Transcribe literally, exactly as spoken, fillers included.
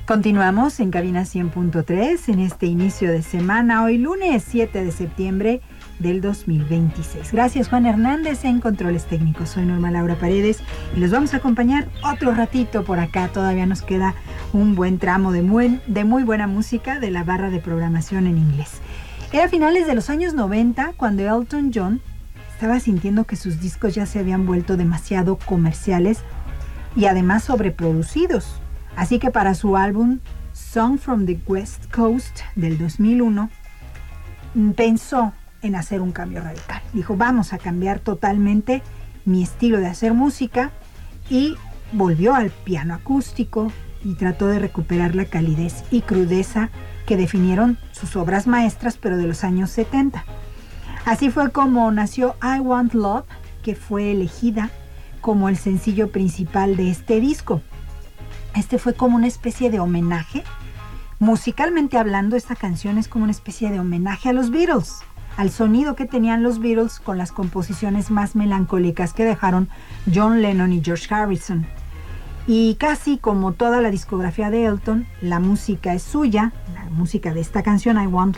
Continuamos en Cabina cien punto tres en este inicio de semana, hoy lunes siete de septiembre del dos mil veintiséis. Gracias Juan Hernández en Controles Técnicos. Soy Norma Laura Paredes y los vamos a acompañar otro ratito por acá. Todavía nos queda un buen tramo de muy, de muy buena música de la barra de programación en inglés. Era a finales de los años noventa cuando Elton John estaba sintiendo que sus discos ya se habían vuelto demasiado comerciales y además sobreproducidos. Así que para su álbum Song from the West Coast del dos mil uno, pensó en hacer un cambio radical. Dijo, vamos a cambiar totalmente mi estilo de hacer música, y volvió al piano acústico y trató de recuperar la calidez y crudeza que definieron sus obras maestras, pero de los años setenta. Así fue como nació I Want Love, que fue elegida como el sencillo principal de este disco. Este fue como una especie de homenaje. Musicalmente hablando, esta canción es como una especie de homenaje a los Beatles, al sonido que tenían los Beatles con las composiciones más melancólicas que dejaron John Lennon y George Harrison. Y casi como toda la discografía de Elton, la música es suya, la música de esta canción I Want